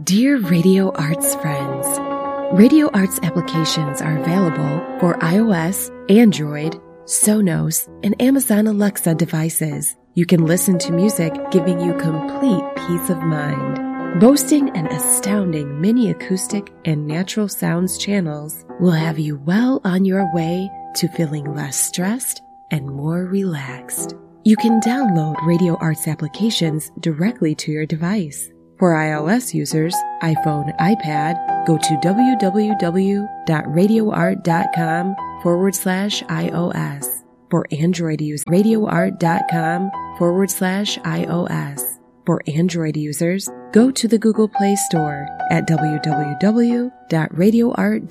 Dear Radio Arts friends, Radio Arts applications are available for iOS, Android, Sonos, and Amazon Alexa devices. You can listen to music giving you complete peace of mind. Boasting an astounding mini acoustic and natural sounds channels will have you well on your way to feeling less stressed and more relaxed. You can download Radio Arts applications directly to your device. For iOS users, iPhone, iPad, go to www.radioart.com/iOS. For Android users, radioart.com/iOS. For Android users, go to the Google Play Store at www.radioart.com.